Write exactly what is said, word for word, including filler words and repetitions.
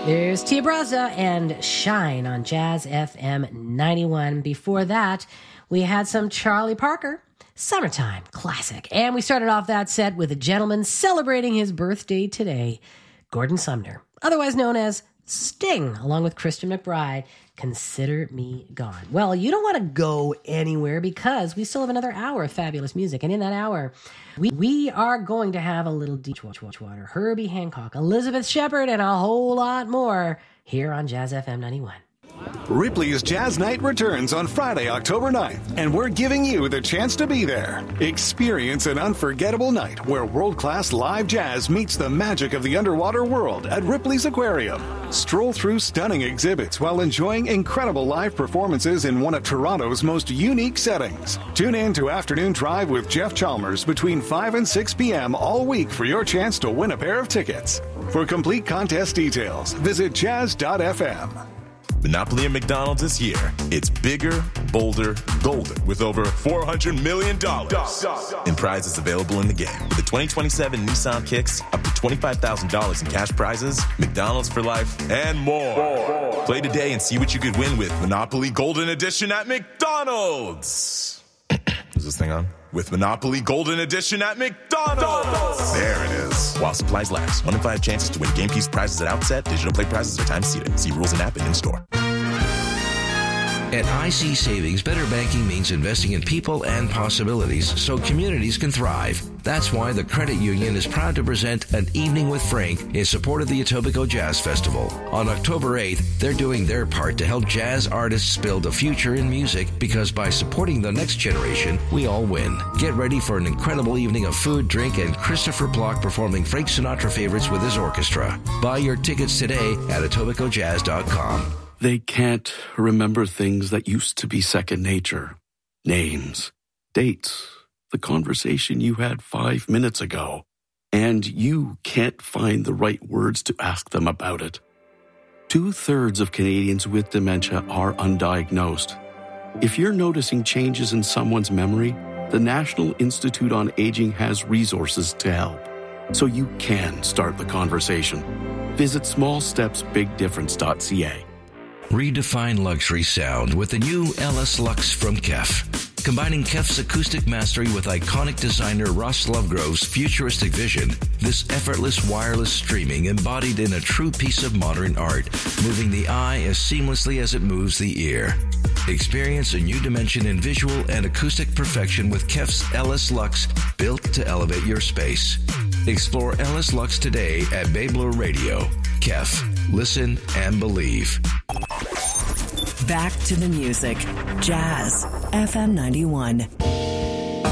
There's Tia Braza and Shine on Jazz F M ninety-one. Before that, we had some Charlie Parker, Summertime Classic. And we started off that set with a gentleman celebrating his birthday today, Gordon Sumner, otherwise known as Sting, along with Christian McBride, Consider Me Gone. Well, you don't want to go anywhere because we still have another hour of fabulous music. And in that hour, we, we are going to have a little deep water, Herbie Hancock, Elizabeth Shepard, and a whole lot more here on Jazz F M ninety-one. Ripley's Jazz Night returns on Friday, October ninth, and we're giving you the chance to be there. Experience an unforgettable night where world-class live jazz meets the magic of the underwater world at Ripley's Aquarium. Stroll through stunning exhibits while enjoying incredible live performances in one of Toronto's most unique settings. Tune in to Afternoon Drive with Jeff Chalmers between five and six p.m. all week for your chance to win a pair of tickets. For complete contest details, visit jazz dot f m. Monopoly at McDonald's is here. It's bigger, bolder, golden, with over four hundred million dollars in prizes available in the game. With the twenty twenty-seven Nissan Kicks, up to twenty-five thousand dollars in cash prizes, McDonald's for life, and more. Play today and see what you could win with Monopoly Golden Edition at McDonald's. Is this thing on? With Monopoly Golden Edition at McDonald's. There it is. While supplies last. One in five chances to win game piece prizes at outset. Digital play prizes are time seated. See rules and app and in-store. At I C Savings, better banking means investing in people and possibilities so communities can thrive. That's why the Credit Union is proud to present An Evening with Frank in support of the Etobicoke Jazz Festival. On October eighth, they're doing their part to help jazz artists build a future in music because by supporting the next generation, we all win. Get ready for an incredible evening of food, drink, and Christopher Block performing Frank Sinatra favorites with his orchestra. Buy your tickets today at etobicoke jazz dot com. They can't remember things that used to be second nature. Names, dates, the conversation you had five minutes ago. And you can't find the right words to ask them about it. Two-thirds of Canadians with dementia are undiagnosed. If you're noticing changes in someone's memory, the National Institute on Aging has resources to help. So you can start the conversation. Visit small steps big difference dot c a. Redefine luxury sound with the new L S Lux from Kef. Combining Kef's acoustic mastery with iconic designer Ross Lovegrove's futuristic vision, this effortless wireless streaming embodied in a true piece of modern art, moving the eye as seamlessly as it moves the ear. Experience a new dimension in visual and acoustic perfection with Kef's L S Lux, built to elevate your space. Explore L S Lux today at Babler Radio. Kef. Listen and believe. Back to the music. Jazz F M ninety-one.